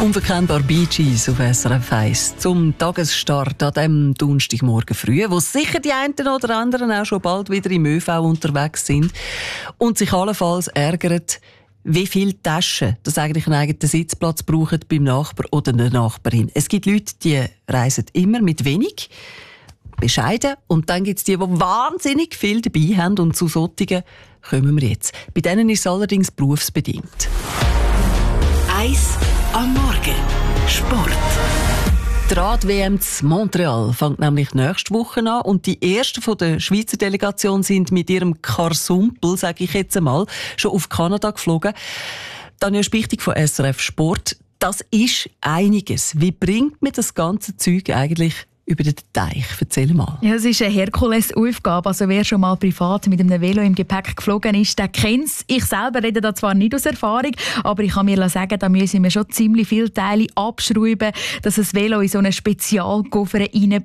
Unverkennbar Bee Gees auf SRF 1 zum Tagesstart an diesem Donnerstagmorgen früh, wo sicher die einen oder anderen auch schon bald wieder im ÖV unterwegs sind und sich allenfalls ärgern, wie viele Taschen das eigentlich einen eigenen Sitzplatz brauchen beim Nachbar oder der Nachbarin. Es gibt Leute, die reisen immer mit wenig, bescheiden, und dann gibt es die wahnsinnig viel dabei haben, und zu solchen kommen wir jetzt. Bei denen ist es allerdings berufsbedingt. 1 am Morgen. Sport. Die Rad-WM in Montreal fängt nämlich nächste Woche an, und die ersten von der Schweizer Delegation sind mit ihrem Karsumpel, sage ich jetzt einmal, schon auf Kanada geflogen. Tanja Spichtig von SRF Sport. Das ist einiges. Wie bringt man das ganze Zeug eigentlich über den Teich? Erzähl mal. Ja, es ist eine Herkulesaufgabe. Also wer schon mal privat mit einem Velo im Gepäck geflogen ist, der kennt es. Ich selber rede da zwar nicht aus Erfahrung, aber ich kann mir sagen, da müssen wir schon ziemlich viele Teile abschrauben, dass das Velo in so eine Spezialkoffer